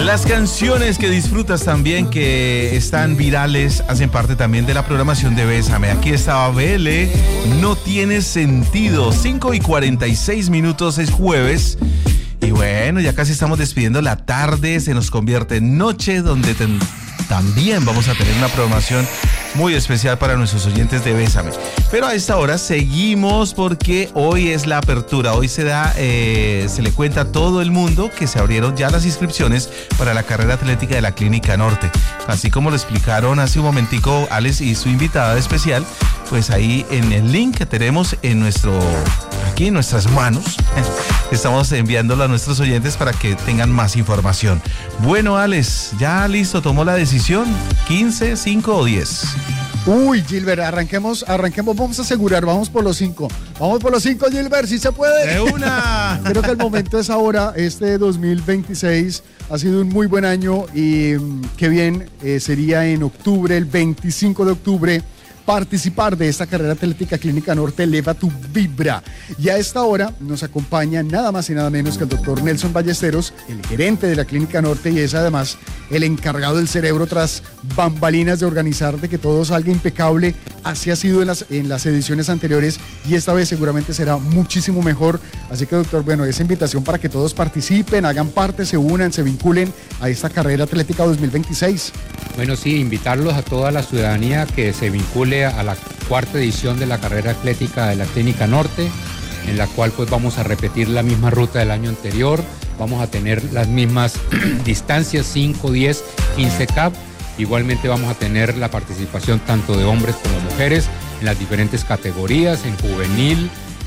Las canciones que disfrutas también, que están virales, hacen parte también de la programación de Bésame. Aquí estaba Bele, No Tiene Sentido. 5:46, es jueves. Y bueno, ya casi estamos despidiendo la tarde, se nos convierte en noche, donde también vamos a tener una programación muy especial para nuestros oyentes de Bésame. Pero a esta hora seguimos porque hoy es la apertura. Hoy se le cuenta a todo el mundo que se abrieron ya las inscripciones para la carrera atlética de la Clínica Norte. Así como lo explicaron hace un momentico Alex y su invitada especial, pues ahí en el link que tenemos aquí en nuestras manos, estamos enviándolo a nuestros oyentes para que tengan más información. Bueno, Alex, ya listo, tomó la decisión, 15, 5 o 10. Uy, Gilbert, arranquemos, vamos a asegurar, vamos por los 5. Vamos por los 5, Gilbert, ¿sí se puede? ¡De una! Creo que el momento es ahora. Este 2026 ha sido un muy buen año y qué bien sería en octubre, el 25 de octubre, participar de esta carrera atlética Clínica Norte. Eleva tu vibra. Y a esta hora nos acompaña nada más y nada menos que el doctor Nelson Ballesteros, el gerente de la Clínica Norte, y es además el encargado del cerebro tras bambalinas de organizar de que todo salga impecable. Así ha sido en las ediciones anteriores y esta vez seguramente será muchísimo mejor. Así que, doctor, bueno, esa invitación para que todos participen, hagan parte, se unan, se vinculen a esta carrera atlética 2026. Bueno, sí, invitarlos a toda la ciudadanía que se vincule a la cuarta edición de la carrera atlética de la Clínica Norte, en la cual pues vamos a repetir la misma ruta del año anterior, vamos a tener las mismas distancias, 5, 10, 15 K. Igualmente vamos a tener la participación tanto de hombres como mujeres en las diferentes categorías, en juvenil,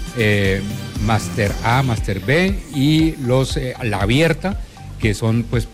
Máster A, Máster B y la abierta, que son pues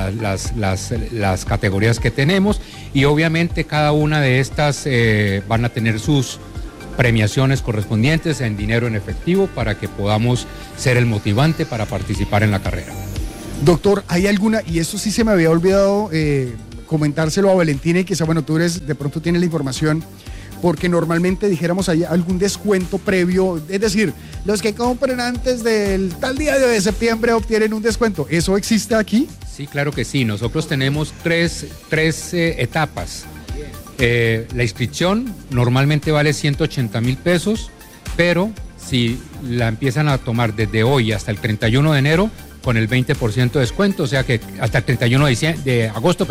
las categorías que tenemos, y obviamente cada una de estas van a tener sus premiaciones correspondientes en dinero en efectivo para que podamos ser el motivante para participar en la carrera. Doctor, ¿hay alguna, y esto sí se me había olvidado comentárselo a Valentina, y quizá, bueno, tú de pronto tienes la información, porque normalmente dijéramos hay algún descuento previo, es decir, los que compren antes del tal día de septiembre obtienen un descuento? ¿Eso existe aquí? Sí, claro que sí. Nosotros tenemos tres etapas. La inscripción normalmente vale 180,000 pesos, pero si la empiezan a tomar desde hoy hasta el 31 de enero, con el 20% de descuento, o sea que hasta el 31 de agosto,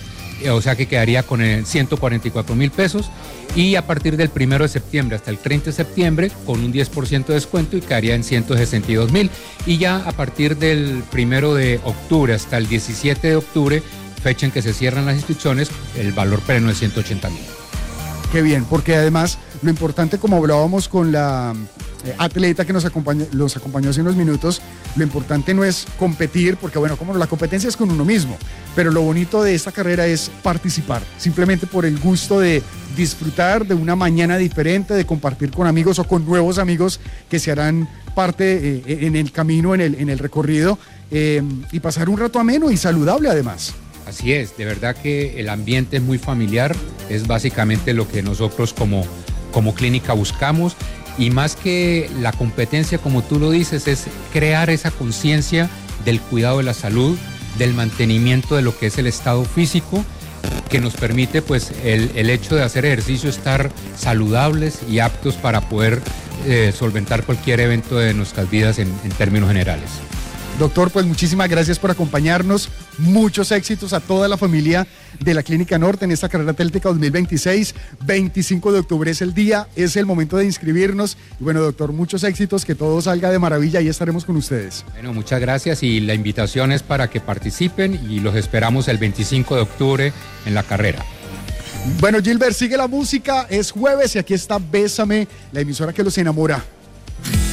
o sea que quedaría con 144,000 pesos, y a partir del 1 de septiembre hasta el 30 de septiembre con un 10% de descuento y quedaría en 162,000, y ya a partir del 1 de octubre hasta el 17 de octubre, fecha en que se cierran las inscripciones, el valor pleno es 180,000. Qué bien, porque además lo importante, como hablábamos con la atleta que los acompañó hace unos minutos, lo importante no es competir, porque bueno, como la competencia es con uno mismo, pero lo bonito de esta carrera es participar, simplemente por el gusto de disfrutar de una mañana diferente, de compartir con amigos o con nuevos amigos que se harán parte en el camino, en el recorrido, y pasar un rato ameno y saludable además. Así es, de verdad que el ambiente es muy familiar, es básicamente lo que nosotros como clínica buscamos, y más que la competencia, como tú lo dices, es crear esa conciencia del cuidado de la salud, del mantenimiento de lo que es el estado físico, que nos permite pues el hecho de hacer ejercicio, estar saludables y aptos para poder solventar cualquier evento de nuestras vidas en términos generales. Doctor, pues muchísimas gracias por acompañarnos. Muchos éxitos a toda la familia de la Clínica Norte en esta carrera atlética 2026. 25 de octubre es el día, es el momento de inscribirnos. Y bueno, doctor, muchos éxitos, que todo salga de maravilla y estaremos con ustedes. Bueno, muchas gracias, y la invitación es para que participen y los esperamos el 25 de octubre en la carrera. Bueno, Gilbert, sigue la música, es jueves y aquí está Bésame, la emisora que los enamora.